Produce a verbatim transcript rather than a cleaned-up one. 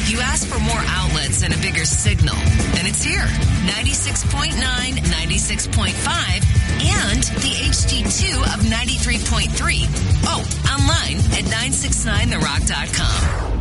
You ask for more outlets and a bigger signal, and it's here. ninety-six point nine, ninety-six point five, and the H D two of ninety-three point three. Oh, online at nine six nine the rock dot com.